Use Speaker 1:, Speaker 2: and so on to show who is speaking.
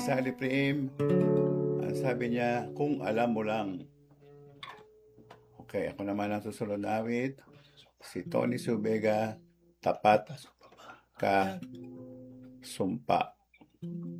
Speaker 1: Sally Prim, ang sabi niya, kung alam mo lang. Okay, ako naman ang susunod na awit. Si Tony Subega, Tapat Ka Sumpa.